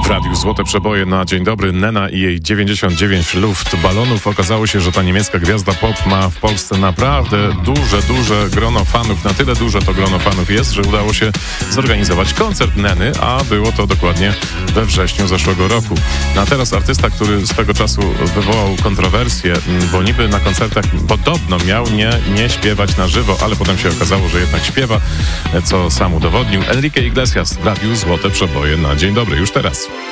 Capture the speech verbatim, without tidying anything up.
W radiu Złote Przeboje na dzień dobry. Nena i jej dziewięćdziesiąt dziewięć luft balonów. Okazało się, że ta niemiecka gwiazda pop ma w Polsce naprawdę duże, duże grono fanów. Na tyle duże to grono fanów jest, że udało się zorganizować koncert Neny, a było to dokładnie we wrześniu zeszłego roku. No a teraz artysta, który swego czasu wywołał kontrowersje, bo niby na koncertach podobno miał nie, nie śpiewać na żywo, ale potem się okazało, że jednak śpiewa, co sam udowodnił. Enrique Iglesias w radiu Złote Przeboje na dzień dobry. Już teraz.